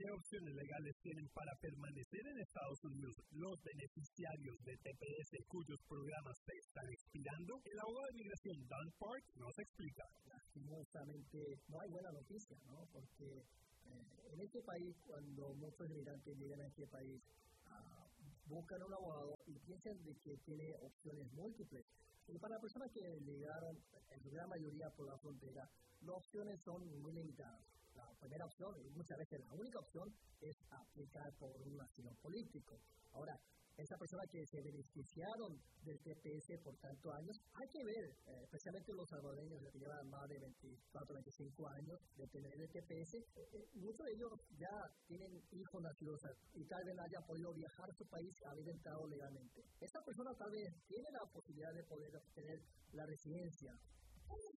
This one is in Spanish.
¿Qué opciones legales tienen para permanecer en Estados Unidos los beneficiarios de TPS cuyos programas se están expirando? El abogado de migración Don Park nos explica. Lastimosamente no hay buena noticia, ¿no? Porque en este país, cuando muchos inmigrantes llegan a este país, buscan un abogado y piensan de que tiene opciones múltiples. Y para las personas que llegaron, en su gran mayoría por la frontera, las opciones son muy limitadas. La primera opción, y muchas veces la única opción, es aplicar por un asilo político. Ahora, esas personas que se beneficiaron del TPS por tantos años, hay que ver, especialmente los salvadoreños que llevan más de 24, 25 años de tener el TPS, muchos de ellos ya tienen hijos nacidos y tal vez hayan podido viajar a su país y haber entrado legalmente. Esa persona tal vez tiene la posibilidad de poder obtener la residencia.